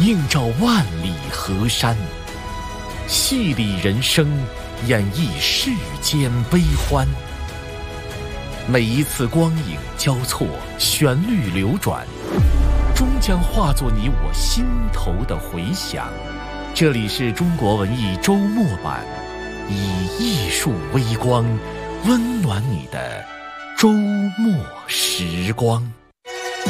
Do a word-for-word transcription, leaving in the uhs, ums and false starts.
映照万里河山，戏理人生，演绎世间悲欢。每一次光影交错，旋律流转，终将化作你我心头的回响。这里是中国文艺周末版，以艺术微光温暖你的周末时光。